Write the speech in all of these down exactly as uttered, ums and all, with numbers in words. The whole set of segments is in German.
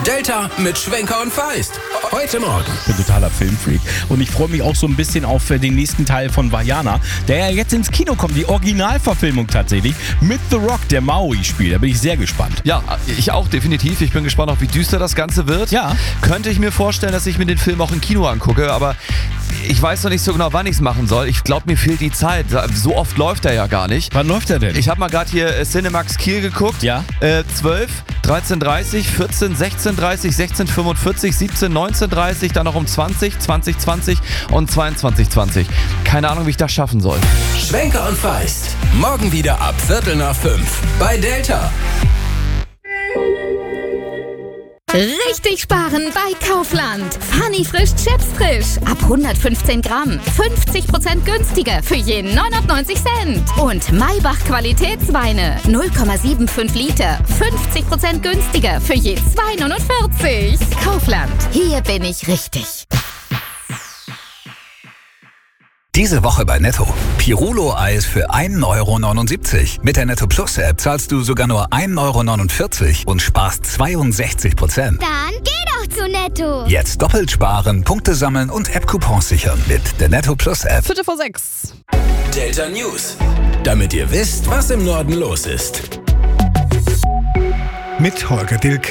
Delta mit Schwenker und Feist. Heute Morgen. Ich bin totaler Filmfreak und ich freue mich auch so ein bisschen auf den nächsten Teil von Vaiana, der ja jetzt ins Kino kommt, die Originalverfilmung tatsächlich, mit The Rock, der Maui spielt. Da bin ich sehr gespannt. Ja, ich auch definitiv. Ich bin gespannt, auch wie düster das Ganze wird. Ja. Könnte ich mir vorstellen, dass ich mir den Film auch im Kino angucke, aber ich weiß noch nicht so genau, wann ich es machen soll. Ich glaube, mir fehlt die Zeit. So oft läuft er ja gar nicht. Wann läuft er denn? Ich habe mal gerade hier äh, Cinemax Kiel geguckt. Ja. Äh, zwölf, dreizehn Uhr dreißig, vierzehn, sechzehn Uhr dreißig, sechzehn Uhr fünfundvierzig, siebzehn, neunzehn Uhr dreißig, dann noch um zwanzig, zwanzig zwanzig und zweiundzwanzig zwanzig. Keine Ahnung, wie ich das schaffen soll. Schwenker und Feist. Morgen wieder ab Viertel nach fünf bei Delta. Richtig sparen bei Kaufland. Funny frisch Chips frisch. Ab hundertfünfzehn Gramm. fünfzig Prozent günstiger für jeden neunundneunzig Cent. Und Maybach Qualitätsweine. null Komma fünfundsiebzig Liter. fünfzig Prozent günstiger für je zwei neunundvierzig. Kaufland. Hier bin ich richtig. Diese Woche bei Netto. Pirulo-Eis für ein Euro neunundsiebzig. Mit der Netto Plus App zahlst du sogar nur ein Euro neunundvierzig und sparst zweiundsechzig Prozent. Dann geh doch zu Netto. Jetzt doppelt sparen, Punkte sammeln und App-Coupons sichern mit der Netto Plus App. Viertel vor sechs. Delta News. Damit ihr wisst, was im Norden los ist. Mit Holger Dilk.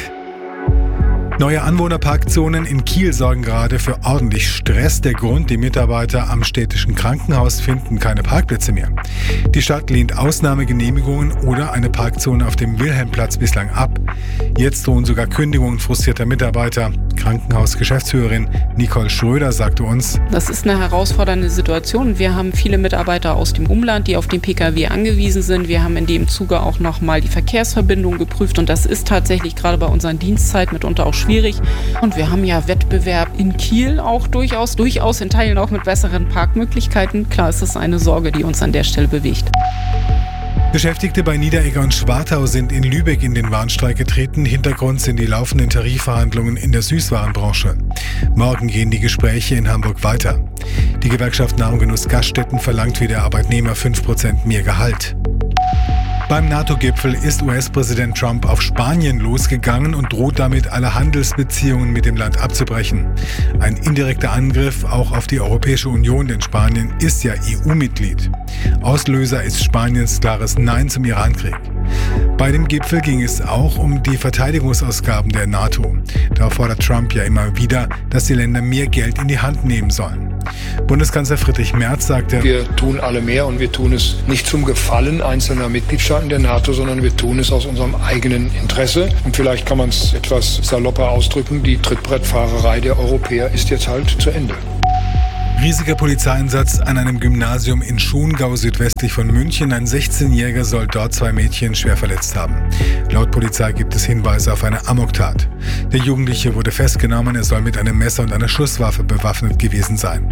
Neue Anwohnerparkzonen in Kiel sorgen gerade für ordentlich Stress. Der Grund, die Mitarbeiter am städtischen Krankenhaus finden keine Parkplätze mehr. Die Stadt lehnt Ausnahmegenehmigungen oder eine Parkzone auf dem Wilhelmplatz bislang ab. Jetzt drohen sogar Kündigungen frustrierter Mitarbeiter. Krankenhausgeschäftsführerin Nicole Schröder sagte uns: Das ist eine herausfordernde Situation. Wir haben viele Mitarbeiter aus dem Umland, die auf den Pkw angewiesen sind. Wir haben in dem Zuge auch nochmal die Verkehrsverbindung geprüft und das ist tatsächlich gerade bei unseren Dienstzeiten mitunter auch schwierig. Und wir haben ja Wettbewerb in Kiel auch durchaus, durchaus in Teilen auch mit besseren Parkmöglichkeiten. Klar ist das eine Sorge, die uns an der Stelle bewegt. Beschäftigte bei Niederegger und Schwartau sind in Lübeck in den Warnstreik getreten. Hintergrund sind die laufenden Tarifverhandlungen in der Süßwarenbranche. Morgen gehen die Gespräche in Hamburg weiter. Die Gewerkschaft Nahrungsgenuss Gaststätten verlangt wie der Arbeitnehmer fünf Prozent mehr Gehalt. Beim NATO-Gipfel ist U S-Präsident Trump auf Spanien losgegangen und droht damit, alle Handelsbeziehungen mit dem Land abzubrechen. Ein indirekter Angriff auch auf die Europäische Union, denn Spanien ist ja E U-Mitglied. Auslöser ist Spaniens klares Nein zum Irankrieg. Bei dem Gipfel ging es auch um die Verteidigungsausgaben der NATO. Da fordert Trump ja immer wieder, dass die Länder mehr Geld in die Hand nehmen sollen. Bundeskanzler Friedrich Merz sagte: Wir tun alle mehr und wir tun es nicht zum Gefallen einzelner Mitgliedstaaten der NATO, sondern wir tun es aus unserem eigenen Interesse. Und vielleicht kann man es etwas salopper ausdrücken, die Trittbrettfahrerei der Europäer ist jetzt halt zu Ende. Riesiger Polizeieinsatz an einem Gymnasium in Schongau südwestlich von München. Ein sechzehnjähriger soll dort zwei Mädchen schwer verletzt haben. Laut Polizei gibt es Hinweise auf eine Amoktat. Der Jugendliche wurde festgenommen, er soll mit einem Messer und einer Schusswaffe bewaffnet gewesen sein.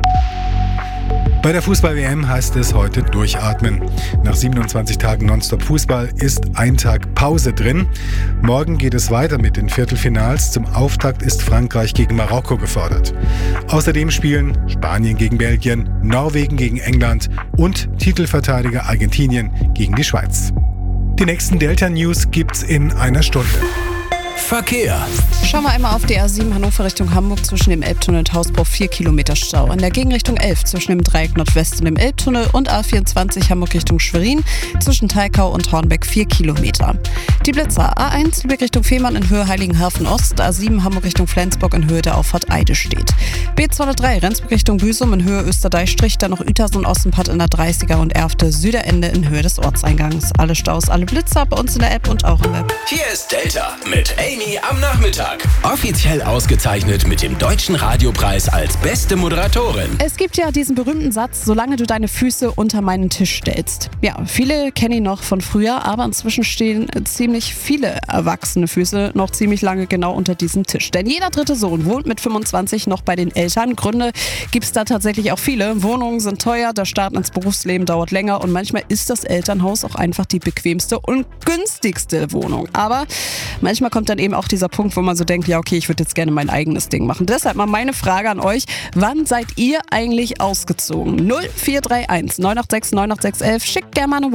Bei der Fußball-W M heißt es heute durchatmen. Nach siebenundzwanzig Tagen Nonstop-Fußball ist ein Tag Pause drin. Morgen geht es weiter mit den Viertelfinals. Zum Auftakt ist Frankreich gegen Marokko gefordert. Außerdem spielen Spanien gegen Belgien, Norwegen gegen England und Titelverteidiger Argentinien gegen die Schweiz. Die nächsten Delta-News gibt's in einer Stunde. Verkehr. Schauen wir einmal auf die A sieben Hannover Richtung Hamburg zwischen dem Elbtunnel und Hausbau vier Kilometer Stau. In der Gegenrichtung elf zwischen dem Dreieck Nordwest und dem Elbtunnel und A vierundzwanzig Hamburg Richtung Schwerin zwischen Thalkau und Hornbeck vier Kilometer. Die Blitzer: A eins Lübeck Richtung Fehmarn in Höhe Heiligenhafen Ost, A sieben Hamburg Richtung Flensburg in Höhe der Auffahrt Eidelstedt. B zweihundertdrei Rendsburg Richtung Büsum in Höhe Österdeichstrich, dann noch Uetersen Ossenpatt in der dreißiger und Erfte Süderende in Höhe des Ortseingangs. Alle Staus, alle Blitzer bei uns in der App und auch im Web. Hier ist Delta mit Amy am Nachmittag. Offiziell ausgezeichnet mit dem Deutschen Radiopreis als beste Moderatorin. Es gibt ja diesen berühmten Satz: Solange du deine Füße unter meinen Tisch stellst. Ja, viele kennen ihn noch von früher, aber inzwischen stehen ziemlich viele erwachsene Füße noch ziemlich lange genau unter diesem Tisch. Denn jeder dritte Sohn wohnt mit fünfundzwanzig noch bei den Eltern. Gründe gibt es da tatsächlich auch viele. Wohnungen sind teuer, der Start ins Berufsleben dauert länger und manchmal ist das Elternhaus auch einfach die bequemste und günstigste Wohnung. Aber manchmal kommt dann eben auch dieser Punkt, wo man so denkt, ja okay, ich würde jetzt gerne mein eigenes Ding machen. Deshalb mal meine Frage an euch: Wann seid ihr eigentlich ausgezogen? null vier drei eins neun acht sechs neun acht sechs eins eins. Schickt gerne mal eine